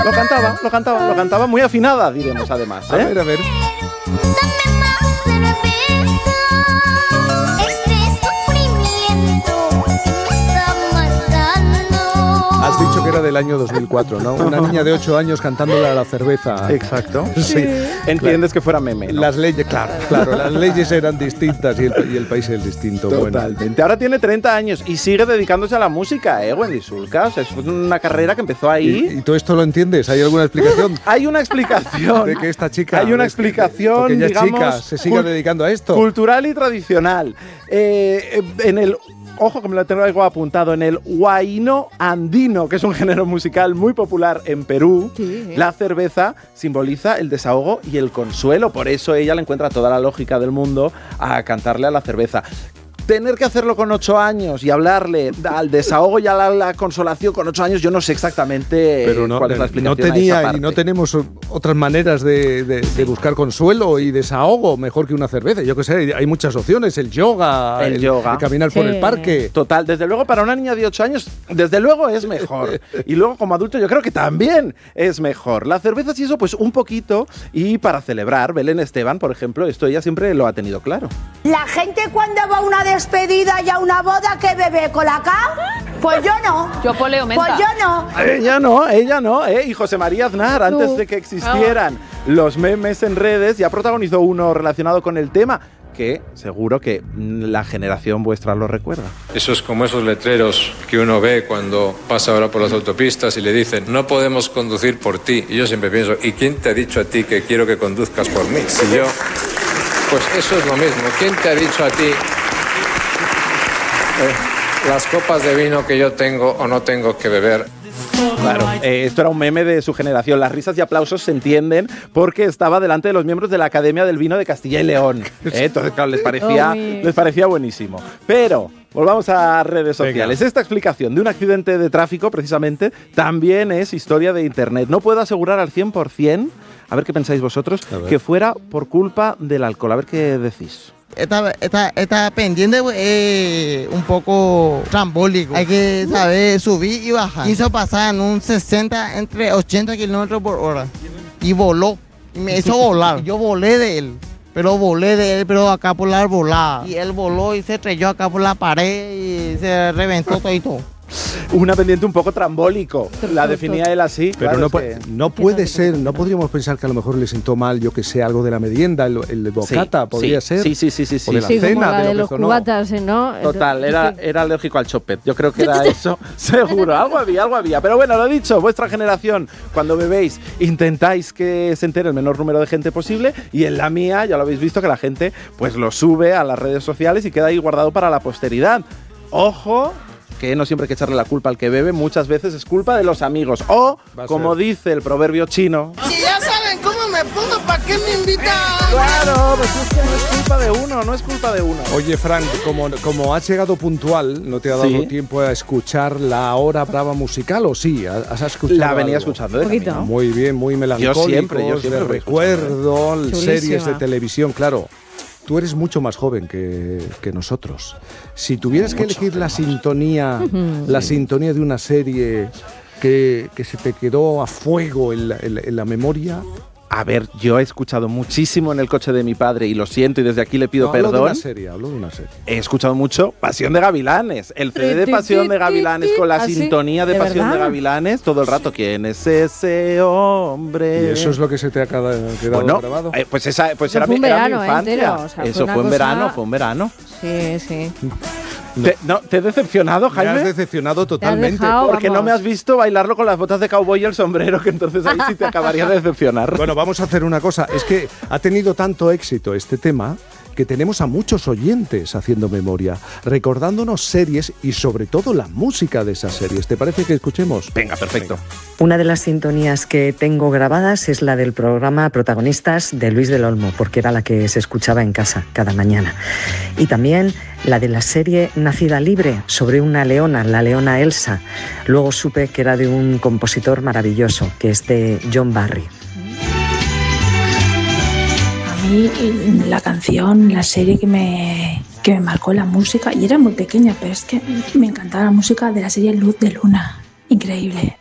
Lo cantaba muy afinada, diremos además, ¿eh? A ver. Dame más cerveza, este sufrimiento que me está matando. Has dicho que era del año 2004, ¿no? Una niña de 8 años cantándole a la cerveza. Exacto. Sí. Entiendes que fuera meme, ¿no? Las leyes, claro, las leyes eran distintas y el país es distinto. Totalmente. Bueno. Ahora tiene 30 años y sigue dedicándose a la música, Wendy Sulca. O sea, es una carrera que empezó ahí. ¿Y todo esto lo entiendes? ¿Hay alguna explicación? Hay una explicación. De que esta chica... Hay una explicación, porque ella digamos, chica, se siga dedicando a esto. Cultural y tradicional. En el... Ojo que me lo tengo algo apuntado, en el huayno andino, que es un género musical muy popular en Perú, la cerveza simboliza el desahogo y el consuelo. Por eso ella le encuentra toda la lógica del mundo a cantarle a la cerveza. Tener que hacerlo con 8 años y hablarle al desahogo y a la consolación con 8 años, yo no sé exactamente cuál es la explicación. No tenía a esa parte. y no tenemos otras maneras de buscar consuelo y desahogo mejor que una cerveza. Yo qué sé, hay muchas opciones, el yoga, el caminar por el parque. Total, desde luego para una niña de 8 años, desde luego es mejor. Y luego como adulto yo creo que también es mejor. La cerveza sí eso pues un poquito, y para celebrar, Belén Esteban, por ejemplo, esto ella siempre lo ha tenido claro. La gente cuando va a una despedida y a una boda, ¿qué bebe? ¿Colacao? Pues yo no. Yo poleo menta. Pues yo no. Ella no. Y José María Aznar, antes de que existieran los memes en redes, ya protagonizó uno relacionado con el tema, que seguro que la generación vuestra lo recuerda. Eso es como esos letreros que uno ve cuando pasa ahora por las autopistas y le dicen, no podemos conducir por ti. Y yo siempre pienso, ¿y quién te ha dicho a ti que quiero que conduzcas por mí? Si yo... Pues eso es lo mismo. ¿Quién te ha dicho a ti las copas de vino que yo tengo o no tengo que beber? Claro, esto era un meme de su generación. Las risas y aplausos se entienden porque estaba delante de los miembros de la Academia del Vino de Castilla y León. Entonces, claro, les parecía buenísimo. Pero volvamos a redes sociales. Venga. Esta explicación de un accidente de tráfico, precisamente, también es historia de Internet. No puedo asegurar al 100%, a ver qué pensáis vosotros, que fuera por culpa del alcohol. A ver qué decís. Esta pendiente un poco trambólico. Hay que saber subir y bajar. Quiso pasar en un 60 entre 80 kilómetros por hora. Y voló. Y me hizo volar. Yo volé de él. Pero acá por la arbolada. Y él voló y se estrelló acá por la pared y se reventó todo y todo. Una pendiente un poco trambólico, la definía él así. Pero claro, no puede ser, no podríamos pensar que a lo mejor le sentó mal, yo que sé, algo de la merienda, el bocata, podría ser. Sí. O de la cena, de los cubatas, ¿no? Total, era alérgico al chopet. Yo creo que era eso, seguro. Algo había. Pero bueno, lo dicho, vuestra generación, cuando bebéis, intentáis que se entere el menor número de gente posible, y en la mía, ya lo habéis visto, que la gente pues lo sube a las redes sociales y queda ahí guardado para la posteridad. Ojo, que no siempre hay que echarle la culpa al que bebe, muchas veces es culpa de los amigos. O, como dice el proverbio chino... Si ya saben cómo me pongo, ¿para qué me invitan? Claro, pues es que no es culpa de uno. Oye, Frank, como has llegado puntual, ¿no te ha dado tiempo a escuchar la hora brava musical o sí? ¿Has escuchado La venía algo? escuchando de camino. Muy bien, muy melancólico. Yo siempre de recuerdo, series de televisión, claro. Tú eres mucho más joven que nosotros. Si tuvieras que elegir la sintonía de una serie que se te quedó a fuego en la memoria... A ver, yo he escuchado muchísimo en el coche de mi padre y lo siento y desde aquí le pido perdón. Hablo de una serie. He escuchado mucho Pasión de Gavilanes. El CD de Pasión de Gavilanes con la sintonía de Pasión de Gavilanes todo el rato. ¿Quién es ese hombre? ¿Y eso es lo que se te ha quedado grabado? Pues era mi infancia. Entero, o sea, eso fue un verano. Sí. ¿Te he decepcionado, Jaime? Me has decepcionado totalmente. Porque no me has visto bailarlo con las botas de cowboy y el sombrero, que entonces ahí sí te acabaría de decepcionar. Bueno, vamos a hacer una cosa. Es que ha tenido tanto éxito este tema que tenemos a muchos oyentes haciendo memoria, recordándonos series y sobre todo la música de esas series. ¿Te parece que escuchemos? Venga, perfecto. Una de las sintonías que tengo grabadas es la del programa Protagonistas de Luis del Olmo, porque era la que se escuchaba en casa cada mañana. Y también la de la serie Nacida Libre, sobre una leona, la leona Elsa. Luego supe que era de un compositor maravilloso, que es de John Barry. La canción, la serie que me marcó la música, y era muy pequeña, pero es que me encantaba la música de la serie Luz de Luna, increíble.